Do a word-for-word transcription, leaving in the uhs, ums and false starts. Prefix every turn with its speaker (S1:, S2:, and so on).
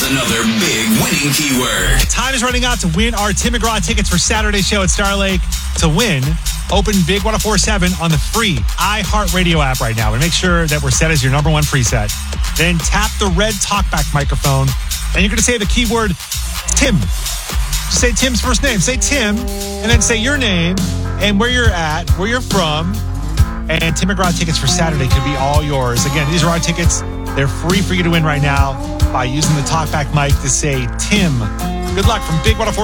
S1: another big winning keyword.
S2: Time is running out to win our Tim McGraw tickets for Saturday's show at Star Lake. To win, open Big one oh four point seven on the free iHeartRadio app right now and make sure that we're set as your number one preset. Then tap the red talkback microphone and you're going to say the keyword Tim. Just say Tim's first name. Say Tim and then say your name and where you're at, where you're from. And Tim McGraw tickets for Saturday could be all yours. Again, these are our tickets. They're free for you to win right now by using the talkback mic to say Tim. Good luck from Big one oh four.